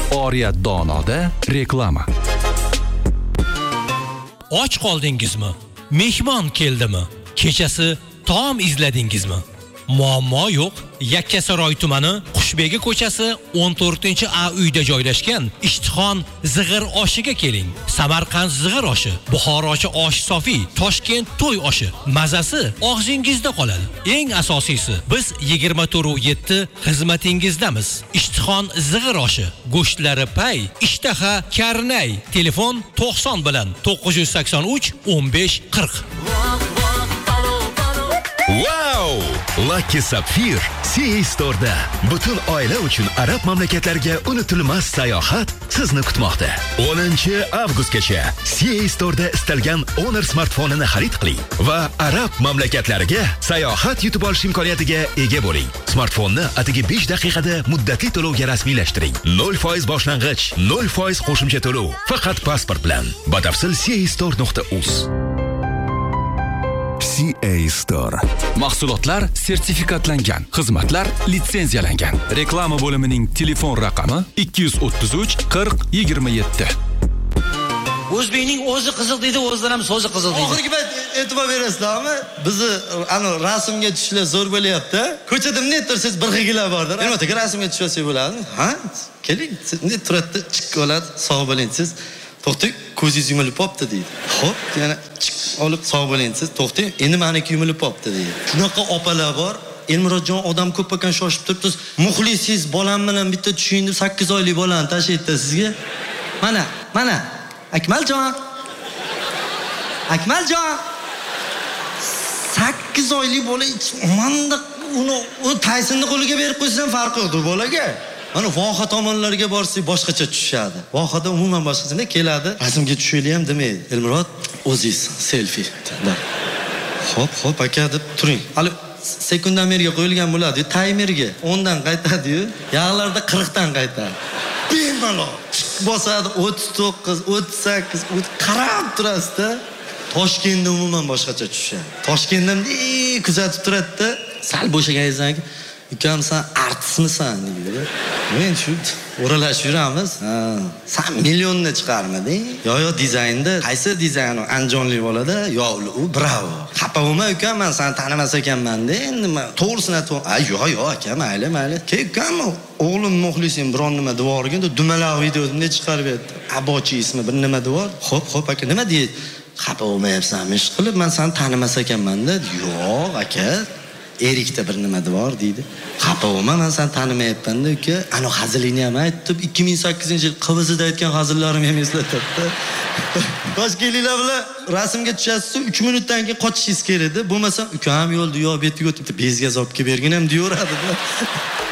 Oriyat Donoda reklama. Och qoldingizmi? Mehmon keldimi? Kechasi taom izladingizmi? Muammo yo'q. Yakkasaroy tumani Qushbegi ko'chasi 14-A uyda joylashgan Ishtixon zig'ir oshiga keling. Samarqand zig'ir oshi, Buxorochi osh sofiy, Toshkent to'y oshi. Mazasi og'zingizda qoladi. Eng asosiysi, biz 24/7 xizmatingizdamiz. Ishtixon zig'ir oshi, go'shtlari pay, ishtaha karnay. Telefon 90 bilan 983 15 40. Wow! Lucky Sapphire CA Store'da butun oila uchun arab mamlakatlariga unutilmas sayohat sizni kutmoqda. 10-avgustgacha CA Store'da istalgan Honor smartfonini xarid qiling va arab mamlakatlariga sayohat yutib olish imkoniyatiga ega bo'ling. Smartfonni atigi 5 daqiqada muddatli to'lovga rasmiylashtiring. 0% boshlang'ich, 0% qo'shimcha to'lov. Faqat pasport bilan. Batafsil caastore.uz. CA Store. Mahsulotlar sertifikatlangan, xizmatlar litsenziyalangan. Reklama bo'limining telefon raqami 233 40 27. O'zbekning o'zi qiziq deydi, o'zidan ham so'zi qiziq deydi. Oxirgi payt e'tibor berasizlarmi? Bizni rasmga tushishlar zo'r bo'lyapti. Ko'chada bunday tursangiz bir xillar bordir. Nima aka rasmga tushsak bo'ladi? Ha? Keling, bunday turadi, chiq oladi, sog' bo'ling siz. To'xtang, ko'zingiz yumilib qopti deydi. Xo'p, yana olib sog' bo'ling siz. To'xtang, endi meniki yumilib qopti deydi. Shunaqa opalar bor. Elmurodjon odam ko'p ekan shoshib turibsiz. Muxlisingiz bolam bilan bitta tushing deb 8 oylik bolani tashlaydi sizga. Mana. Akmaljon. 8 oylik bola manda uni Taysonni qo'liga berib qo'ysam farqi yo'q bolaga. Mana voha tomonlarga borsak boshqacha tushadi. Vohada umuman boshqacha keladi. Rasmga tushaylik ham demaydi. Elmurod, o'zingiz selfie. Xo'p aka deb turing. Hali sekundomerga qo'yilgan bo'ladi, taymerga 10 dan qaytadi-yu, yaqinlarda 40 dan qaytadi. Bemalol bosadi 39, 38, qarab turasizda. Toshkentda umuman boshqacha tushadi. Toshkentda kuzatib turadi-da, sal bo'shaganingizdan keyin ukam sen artistmisan deydi. Men shu o'ralashib yuramiz. Sen millionni chiqarmading. Yo dizaynda qaysi dizayn anjonli bo'ladi? Yo u bravo. Xafa bo'lma ukam, men seni tanimas ekanman-da. Endi to'g'risini aytib, yo aka, mayli. Ukam o'g'lim muxlisim biron nima devorganda dumaloq videoni chiqarib berdi. Abochi ismi bir nima devor. Xo'p aka, nima deydi? Xafa bo'lmayapsanmi? Ish qilib men seni tanimas ekanman-da. Yo'q aka. Erikda bir nima devor deydi. Xafa bo'lma, men seni tanimayapman-da uka. Ana hazilingni ham aytib, 2008-yil Qivizida aytgan hazillarim ham eslatadi. Toshkentliklar bilan rasmga tushasiz, 3 minutdan keyin qochishingiz kerak edi. Bo'lmasa ukam yo'lda yo betiga o'tibdi, bezgaz olib kelib bergin ham deyaveradi.